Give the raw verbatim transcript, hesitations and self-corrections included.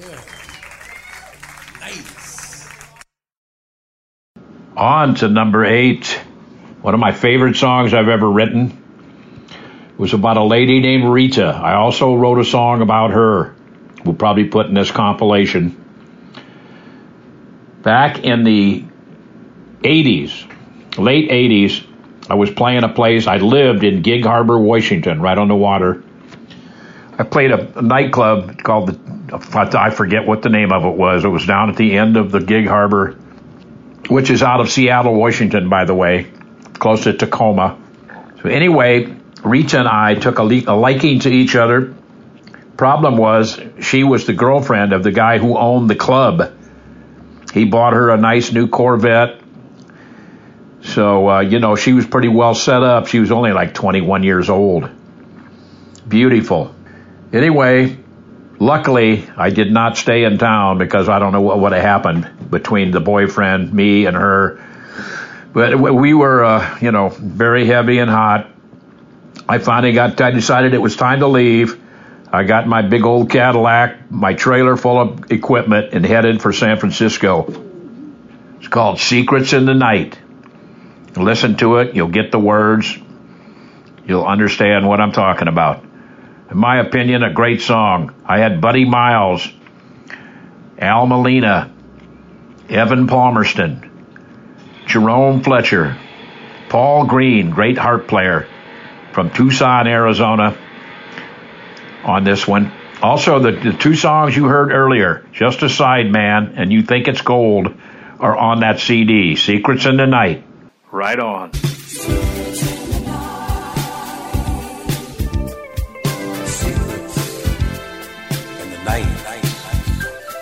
Nice. On to number eight. One of my favorite songs I've ever written was about a lady named Rita. I also wrote a song about her. We'll probably put in this compilation. Back in the eighties, late eighties, I was playing a place. I lived in Gig Harbor, Washington, right on the water. I played a, a nightclub called the, I forget what the name of it was. It was down at the end of the Gig Harbor, which is out of Seattle, Washington, by the way, close to Tacoma. So anyway, Rita and I took a, le- a liking to each other. Problem was, she was the girlfriend of the guy who owned the club. He bought her a nice new Corvette. So, uh, you know, she was pretty well set up. She was only like twenty-one years old. Beautiful. Anyway, luckily, I did not stay in town because I don't know what would have happened between the boyfriend, me, and her. But we were, uh, you know, very heavy and hot. I finally got, I decided it was time to leave. I got my big old Cadillac, my trailer full of equipment, and headed for San Francisco. It's called Secrets in the Night. Listen to it. You'll get the words. You'll understand what I'm talking about. In my opinion, a great song. I had Buddy Miles, Al Molina, Evan Palmerston, Jerome Fletcher, Paul Green, great harp player from Tucson, Arizona, on this one. Also, the, the two songs you heard earlier, Just a Sideman and You Think It's Gold, are on that C D, Secrets in the Night. Right on. Secrets in the night. Secrets in the night.